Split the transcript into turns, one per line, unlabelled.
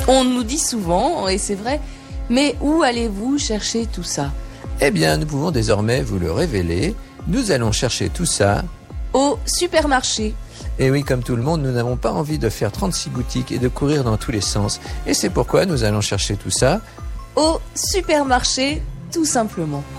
On nous dit souvent, et c'est vrai, mais où allez-vous chercher tout ça ?
Eh bien, nous pouvons désormais vous le révéler. Nous allons chercher tout ça
au supermarché.
Et oui, comme tout le monde, nous n'avons pas envie de faire 36 boutiques et de courir dans tous les sens. Et c'est pourquoi nous allons chercher tout ça
au supermarché, tout simplement.